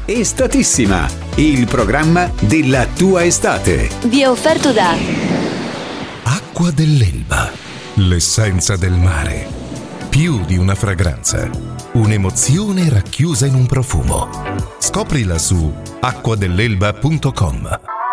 Estatissima, il programma della tua estate. Vi è offerto da Acqua dell'Elba, l'essenza del mare. Più di una fragranza, un'emozione racchiusa in un profumo. Scoprila su acquadelelba.com.